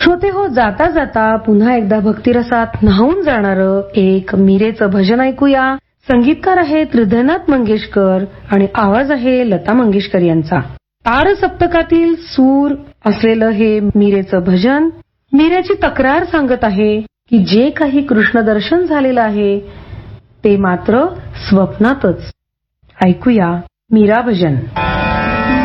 श्रोते हो, जाता जाता पुन्हा एकदा भक्तिरसात न्हावून जाणारं एक मीरेचं भजन ऐकूया. संगीतकार आहेत हृदयनाथ मंगेशकर आणि आवाज आहे लता मंगेशकर यांचा. तार सप्तकातील सूर असलेलं हे मीरेचं भजन मीरेची तक्रार सांगत आहे की जे काही कृष्ण दर्शन झालेलं आहे ते मात्र स्वप्नातच. ऐकूया मीरा भजन.